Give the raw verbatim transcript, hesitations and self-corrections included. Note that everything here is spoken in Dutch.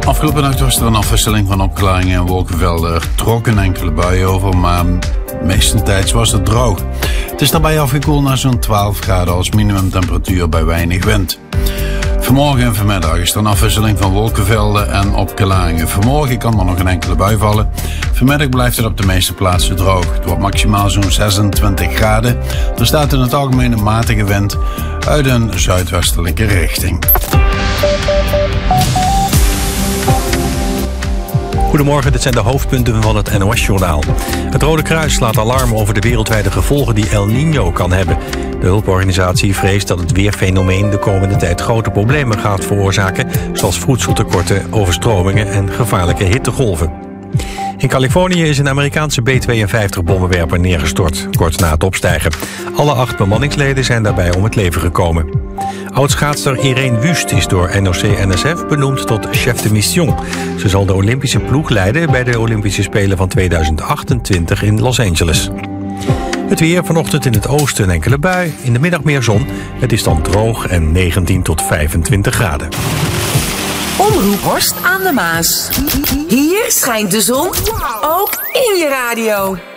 Afgelopen nacht was er een afwisseling van opklaringen en wolkenvelden. Er trokken enkele buien over, maar meestentijds was het droog. Het is daarbij afgekoeld naar zo'n twaalf graden als minimumtemperatuur bij weinig wind. Vanmorgen en vanmiddag is er een afwisseling van wolkenvelden en opklaringen. Vanmorgen kan er nog een enkele bui vallen. Vanmiddag blijft het op de meeste plaatsen droog. Het wordt maximaal zo'n zesentwintig graden. Er staat in het algemeen een matige wind uit een zuidwestelijke richting. Goedemorgen, dit zijn de hoofdpunten van het N O S-journaal. Het Rode Kruis slaat alarm over de wereldwijde gevolgen die El Niño kan hebben. De hulporganisatie vreest dat het weerfenomeen de komende tijd grote problemen gaat veroorzaken, zoals voedseltekorten, overstromingen en gevaarlijke hittegolven. In Californië is een Amerikaanse B tweeënvijftig-bommenwerper neergestort, kort na het opstijgen. Alle acht bemanningsleden zijn daarbij om het leven gekomen. Oudschaatster Irene Wust is door N O C N S F benoemd tot chef de mission. Ze zal de Olympische ploeg leiden bij de Olympische Spelen van tweeduizend achtentwintig in Los Angeles. Het weer, vanochtend in het oosten een enkele bui, in de middag meer zon. Het is dan droog en negentien tot vijfentwintig graden. Omroep Horst aan de Maas. Hier schijnt de zon, ook in je radio.